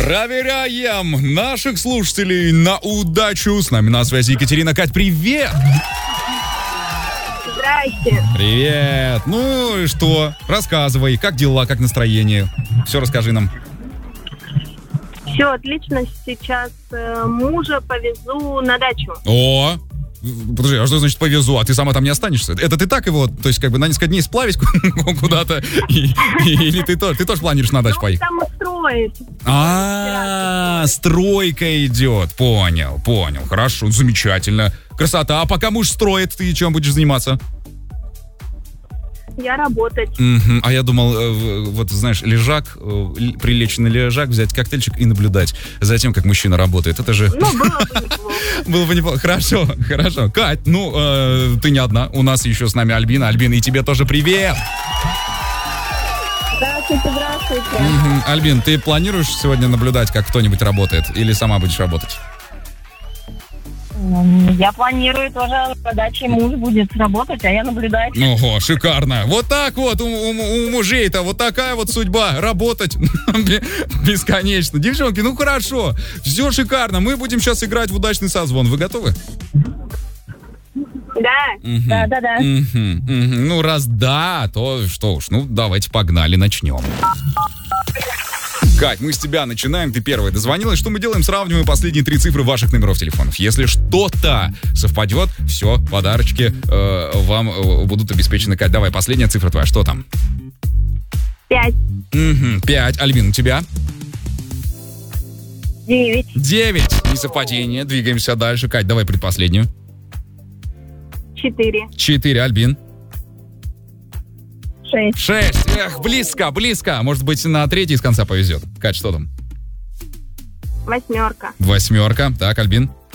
Проверяем наших слушателей на удачу. С нами на связи Екатерина. Кать, привет! Здрасте. Привет! Ну и что? Рассказывай, как дела, как настроение? Все расскажи нам. Все отлично. Сейчас мужа повезу на дачу. О! Подожди, а что значит повезу? А ты сама там не останешься? Это ты так его, то есть как бы на несколько дней сплавить куда-то? Или ты тоже планируешь на дачу поехать? Там устроит. Стройка идет. Понял. Хорошо, замечательно. Красота. А пока муж строит, ты чем будешь заниматься? Я работать. А я думал, вот знаешь, лежак, прилечь на лежак, взять коктейльчик и наблюдать за тем, как мужчина работает. Это же... Ну, было бы неплохо. Было бы неплохо. Хорошо. Кать, ты не одна. У нас еще с нами Альбина. Альбина, и тебе тоже привет. Здравствуйте. Альбин, ты планируешь сегодня наблюдать, как кто-нибудь работает? Или сама будешь работать? Я планирую тоже на даче, муж будет работать, а я наблюдать. Ого, шикарно. Вот так вот у мужей-то вот такая вот судьба. Работать бесконечно. Девчонки, хорошо. Все шикарно. Мы будем сейчас играть в удачный созвон. Вы готовы? Да. Да. Ну, раз да, то что уж. Давайте погнали, начнем. Кать, мы с тебя начинаем, ты первая дозвонилась. Что мы делаем? Сравниваем последние 3 цифры ваших номеров телефонов. Если что-то совпадет, все, подарочки вам будут обеспечены. Кать, давай, последняя цифра твоя, что там? 5. 5. Альбин, у тебя? 9. 9. Несовпадение. Двигаемся дальше. Кать, давай предпоследнюю. 4. 4. Альбин. 6. 6. Эх, близко. Может быть, на 3 с конца повезет. Кать, что там? 8. 8. Так, Альбин.